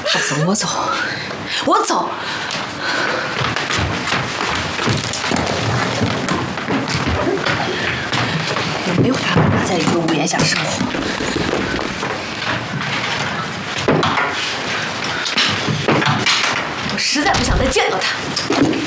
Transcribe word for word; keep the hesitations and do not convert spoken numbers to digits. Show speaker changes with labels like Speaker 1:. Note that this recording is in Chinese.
Speaker 1: 走，我走，我走。我没有办法跟他在一个屋檐下生活。我实在不想再见到他。